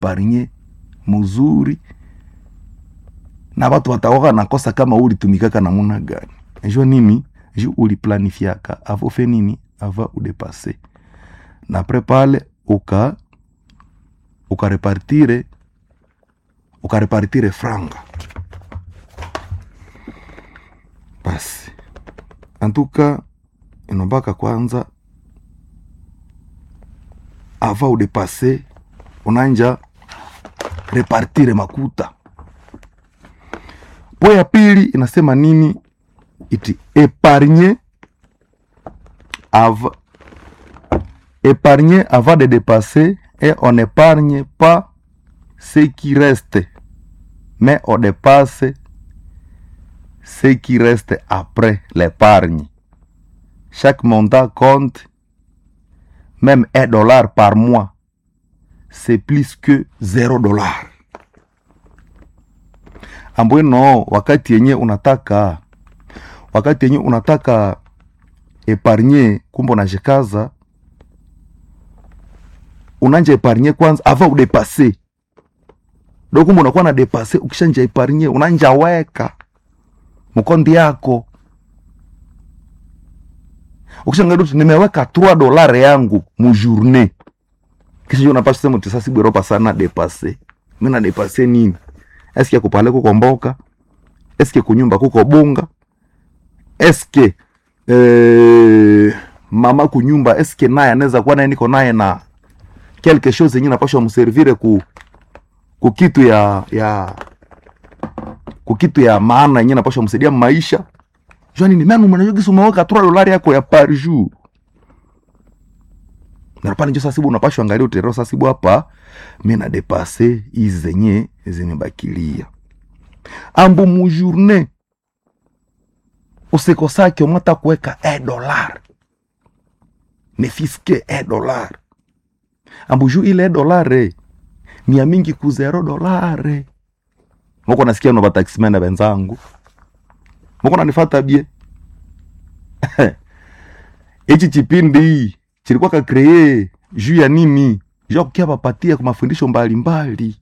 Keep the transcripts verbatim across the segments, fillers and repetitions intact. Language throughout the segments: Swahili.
epargne mzuri na watu wataoka nakosa kama ulitumikaka namuna gani. Njoo nini? Njoo uliplanifiaka avo fe nini ava udepasser. Na après pale uka uka repartire uka repartire franga. Basi. Antuka inombaka kwanza ava udepasser unanja repartire makuta. Po ya pili inasema nini? Iti épargner avant épargner avant de dépasser, et on n'épargne pas ce qui reste, mais on dépasse ce qui reste après l'épargne. Chaque montant compte, même un dollar par mois, c'est plus que zéro dollar. Ambweno wakati yenye unataka wakati yenye unataka epargne kumbo na jikaza unanja epargne kwanza avant udepasser. Donc kumbo unakuwa na depasser, ukishanja epargne unanja weka mkondi yako. Ukishanga nimeweka trois dollars yangu mu journée. Kisha unapaswa sema tisasi bweropa sana depasser. Mimi na depasser nini? Eske kupale kuko mboka? Eske kunyumba kuko bunga? Eske eh, mama kunyumba eske naye anaweza kuwa naye niko naye na quelque chose yenyewe napaswa mservire ku ku kitu ya ya ku kitu ya maana yenyewe napaswa msaidia maisha. Jani ni mimi mwenyewe umeweka trois dollars yako ya par jour. Na pale ndio sasa unapaswa angalia utero sasa hapa mimi na dépasser hizi zenye zimebakilia. Ambu mu journée usikosake umata kuweka un dollar. Ne fiske un dollar. Ambu ju ile un dollar eh mia mingi ku zero dollar. Moko nasikia no bataximena benzangu. Moko nanifuata bie. Echi chipindi chilikuwa ka create juu ya nini? Juu kukia bapatia kwa mafundisho mbalimbali.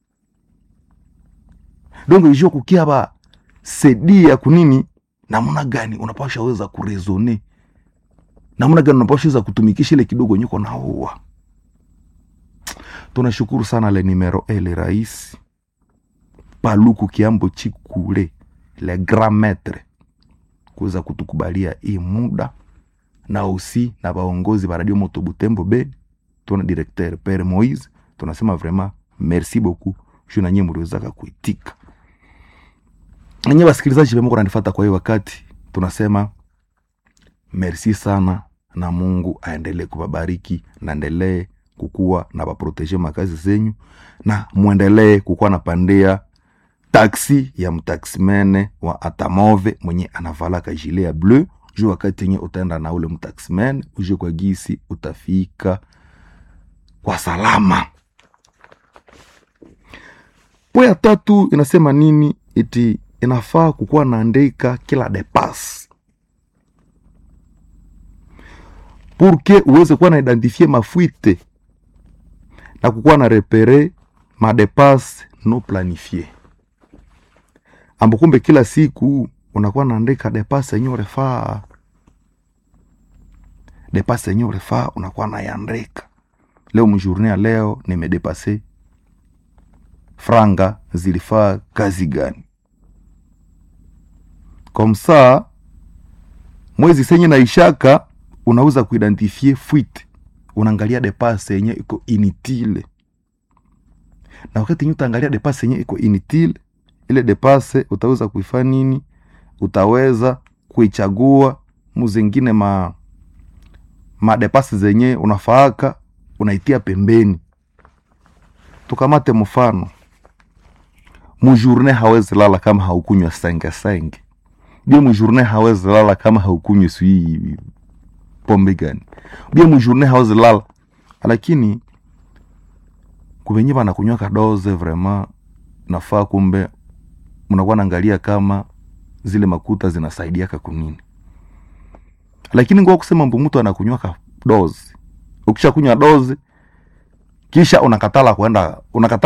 Donc juu kukia ba sedia kunini namna gani unapaswa weza kurezone. Namna gani unapaswa weza kutumikisha ile kidogo nyuko na huwa. Tunashukuru sana le numero ele rais Paluku Kiambo Chikule le grand maître kuweza kutukubalia hii muda na usi na baongozi ba Radio Moto Butembo B, tuna directeur Père Moïse, tunasema vraiment merci beaucoup juna nyinyi mliweza kuitika. Nyinyi wasikilizaji wemo kunanifuata kwa hiyo wakati, tunasema merci sana na Mungu aendelee kuwabariki na endelee kukua na baproteger makazi zenyu na muendelee kukua na pandia taxi ya mtaximene wa Atamove mwenye anavala ka gilet ya bleu. Juu wakati yenye utaenda na ule mtaximene uje kwa gisi utafika kwa salama. Poya tatu inasema nini? Iti inafaa kukua naandika kila depasse pour que uweze kuwa na identifier mafuite na kukua na repere ma depasse no planifié. Ambo kumbe kila siku unakuwa naandika depasse yenye urefaa. Depasse yenye urefaa unakuwa naandika. Leo mjournée ya leo nimedepasser franga zilifaa kazi gani. Comme ça mwezi senye na ishaka unaweza kuidentifie fuite. Unaangalia depasse yenye iko inutile. Na wakati yenye utaangalia depasse yenye iko inutile, ile depasse utaweza kuifanya nini? Utaweza kuichagua muzingine ma ma depasse zenye unafaaka unaitia pembeni. Tukamate mfano. Mjournée hawezi lala kama haukunywa senge senge. Bia mjournée hawezi lala kama haukunywa sui pombe gani. Bia mjournée hawezi lala. Lakini kubenye bana kunywa ka dose vraiment nafaa kumbe mnakuwa naangalia kama zile makuta zinasaidia ka kunini. Lakini ngwa kusema mbu mtu anakunywa ka dose. Ukisha kunywa dose kisha unakatala kwenda unakatala